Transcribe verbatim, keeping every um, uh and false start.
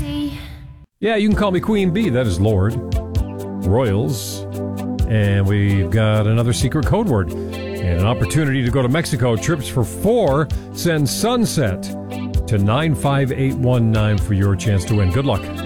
see. Yeah, you can call me Queen Bee. That is Lord. Royals. And we've got another secret code word. And an opportunity to go to Mexico. Trips for four. Send Sunset to nine five eight one nine for your chance to win. Good luck.